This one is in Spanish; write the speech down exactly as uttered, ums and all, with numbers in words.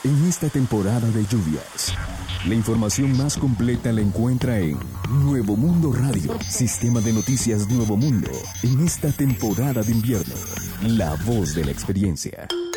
en esta temporada de lluvias. La información más completa la encuentra en Nuevo Mundo Radio, sistema de noticias Nuevo Mundo, en esta temporada de invierno. La voz de la experiencia.